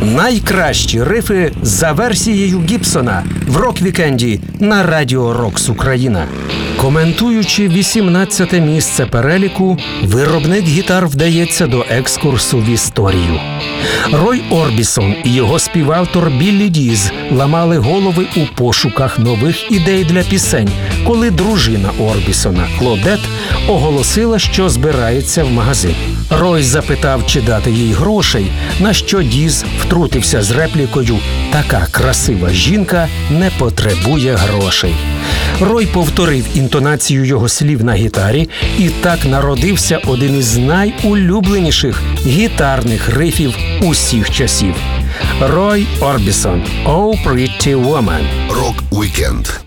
Найкращі рифи за версією Гібсона в рок-вікенді на Радіо Рокс Україна. Коментуючи 18-те місце переліку, виробник гітар вдається до екскурсу в історію. Рой Орбісон і його співавтор Біллі Діз ламали голови у пошуках нових ідей для пісень, коли дружина Орбісона, Клодет, оголосила, що збирається в магазин. Рой запитав, чи дати їй грошей, на що Діз втрутився з реплікою «Така красива жінка не потребує грошей». Рой повторив інтонацію його слів на гітарі, і так народився один із найулюбленіших гітарних рифів усіх часів. Рой Орбісон «Oh Pretty Woman». Рок-вікенд